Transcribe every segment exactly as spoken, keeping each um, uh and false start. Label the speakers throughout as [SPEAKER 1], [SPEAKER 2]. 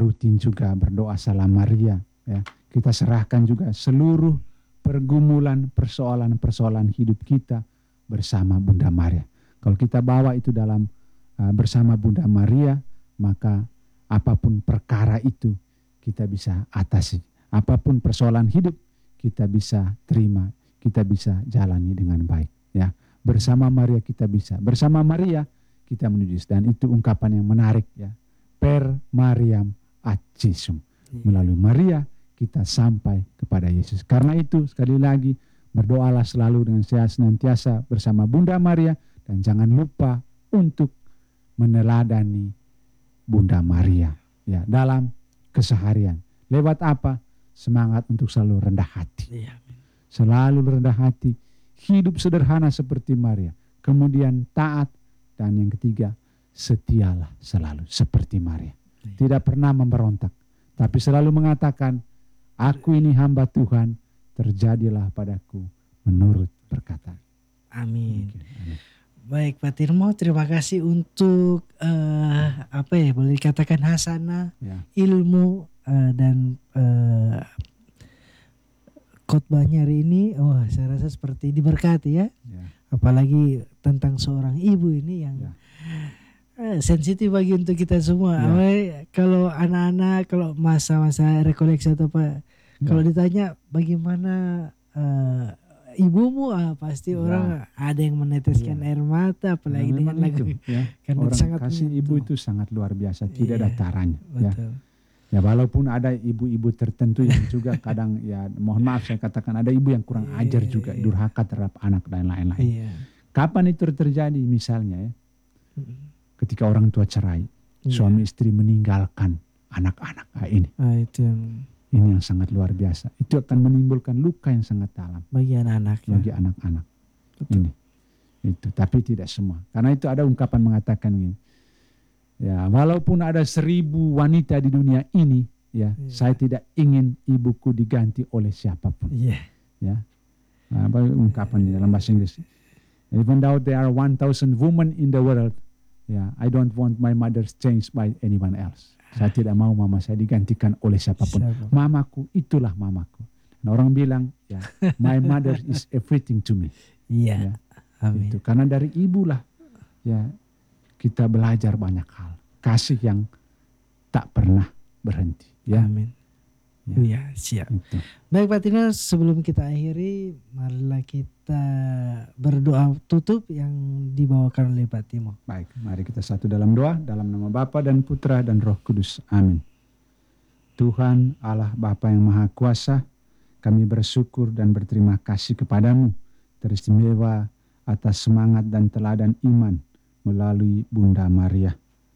[SPEAKER 1] rutin juga berdoa Salam Maria. Ya, kita serahkan juga seluruh pergumulan, persoalan-persoalan hidup kita bersama Bunda Maria. Kalau kita bawa itu dalam uh, bersama Bunda Maria, maka apapun perkara itu kita bisa atasi. Apapun persoalan hidup kita bisa terima, kita bisa jalani dengan baik. Ya, bersama Maria kita bisa. Bersama Maria kita menuju, dan itu ungkapan yang menarik ya. Per Mariam ad Jesum. Melalui Maria kita sampai kepada Yesus. Karena itu sekali lagi berdoalah selalu dengan sehat senantiasa bersama Bunda Maria, dan jangan lupa untuk meneladani Bunda Maria ya dalam keseharian. Lewat apa? Semangat untuk selalu rendah hati. Selalu rendah hati, hidup sederhana seperti Maria. Kemudian taat, dan yang ketiga, setialah selalu seperti Maria. Tidak pernah memberontak, tapi selalu mengatakan, aku ini hamba Tuhan, terjadilah padaku menurut perkataan.
[SPEAKER 2] Amin.
[SPEAKER 1] Oke, amin.
[SPEAKER 2] Baik Pak Tirmo, terima kasih untuk uh, apa ya boleh dikatakan hasanah, ya. ilmu uh, dan uh, khotbahnya hari ini. Wah, saya rasa seperti diberkati ya. ya. Apalagi tentang seorang ibu ini yang ya. uh, sensitif bagi untuk kita semua. Ya. Awal, kalau anak-anak, kalau masa-masa rekoleksi atau apa, ya. kalau ditanya bagaimana uh, ibumu, ah, pasti ya. orang ada yang meneteskan ya. air mata, apalagi ya, dengan lagu itu,
[SPEAKER 1] ya.
[SPEAKER 2] Karena
[SPEAKER 1] orang
[SPEAKER 2] sangat
[SPEAKER 1] kasih
[SPEAKER 2] menyentuh.
[SPEAKER 1] ibu itu sangat luar biasa, tidak ya. ada taranya.
[SPEAKER 2] Betul.
[SPEAKER 1] Ya. ya walaupun ada ibu-ibu tertentu yang juga kadang ya mohon maaf saya katakan ada ibu yang kurang ya, ajar juga, ya. durhaka terhadap anak dan lain-lain. Ya. Kapan itu terjadi misalnya ya? Ketika orang tua cerai, ya. suami istri meninggalkan anak-anak. Nah, ini.
[SPEAKER 2] Ah, itu yang
[SPEAKER 1] Ini yang sangat luar biasa. Itu akan menimbulkan luka yang sangat dalam
[SPEAKER 2] bagi anak-anak.
[SPEAKER 1] Bagi ya. anak-anak. Ini, itu. Tapi tidak semua. Karena itu ada ungkapan mengatakan ini. Ya, walaupun ada seribu wanita di dunia ini, ya, ya. saya tidak ingin ibuku diganti oleh siapapun.
[SPEAKER 2] Ya.
[SPEAKER 1] Ya, apa ungkapan ya. dalam bahasa Inggris? Even though there are one thousand women in the world, ya, I don't want my mother changed by anyone else. Saya tidak mau mama saya digantikan oleh siapapun. Siapa? Mamaku, itulah mamaku. Nah, orang bilang, ya, my mother is everything to me.
[SPEAKER 2] Iya.
[SPEAKER 1] Ya, amin. Itu. Karena dari ibulah, ya, kita belajar banyak hal. Kasih yang tak pernah berhenti. Ya.
[SPEAKER 2] Amin.
[SPEAKER 1] Ya,
[SPEAKER 2] ya siap.
[SPEAKER 1] Itu.
[SPEAKER 2] Baik Pak Tino, sebelum kita akhiri, marilah kita berdoa tutup yang dibawakan oleh Pak Timo.
[SPEAKER 1] Baik, mari kita satu dalam doa, dalam nama Bapa dan Putra dan Roh Kudus. Amin. Tuhan Allah Bapa yang Maha Kuasa, kami bersyukur dan berterima kasih kepadamu teristimewa atas semangat dan teladan iman melalui Bunda Maria.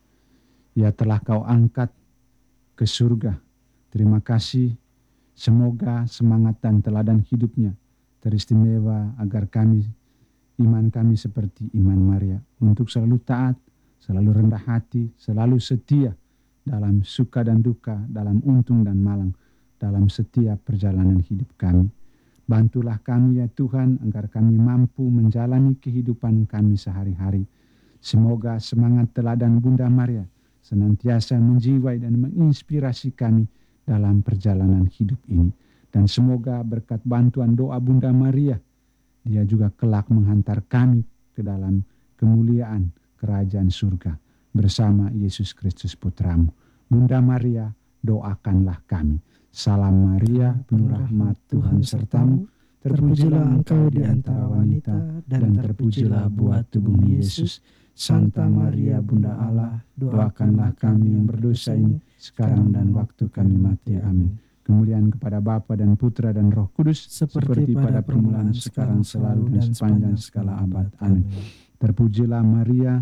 [SPEAKER 1] Ia telah kau angkat ke surga. Terima kasih, semoga semangat dan teladan hidupnya teristimewa agar kami, iman kami seperti iman Maria, untuk selalu taat, selalu rendah hati, selalu setia dalam suka dan duka, dalam untung dan malang, dalam setiap perjalanan hidup kami. Bantulah kami ya Tuhan, agar kami mampu menjalani kehidupan kami sehari-hari. Semoga semangat teladan Bunda Maria senantiasa menjiwai dan menginspirasi kami dalam perjalanan hidup ini. Dan semoga berkat bantuan doa Bunda Maria, dia juga kelak menghantar kami ke dalam kemuliaan kerajaan surga bersama Yesus Kristus Putramu. Bunda Maria, doakanlah kami. Salam Maria, penuh rahmat Tuhan sertamu. Terpujilah engkau di antara wanita, dan terpujilah buah tubuhmu Yesus. Santa Maria Bunda Allah, doakanlah kami yang berdosa ini, sekarang dan waktu kami mati. Amin. Kemuliaan kepada Bapa dan Putra dan Roh Kudus, seperti, seperti pada permulaan, sekarang, selalu, dan sepanjang segala abad. Amin. Terpujilah Maria,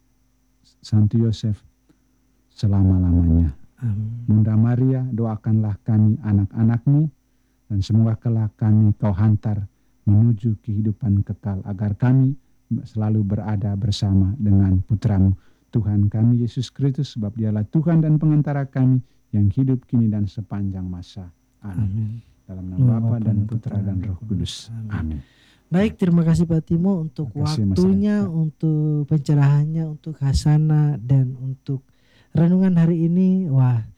[SPEAKER 1] Santo Yosef, selama-lamanya.
[SPEAKER 2] Amin.
[SPEAKER 1] Bunda Maria, doakanlah kami anak-anakmu, dan semoga kelak kami kau hantar menuju kehidupan kekal, agar kami selalu berada bersama dengan Putramu, Tuhan kami Yesus Kristus, sebab dialah Tuhan dan pengantara kami yang hidup kini dan sepanjang masa. Amin. Amin. Dalam nama Bapa dan Putra dan Roh Kudus. Amin. Amin.
[SPEAKER 2] Baik, terima kasih Pak Timo untuk waktunya, untuk pencerahannya, untuk hasanah, dan untuk renungan hari ini. Wah,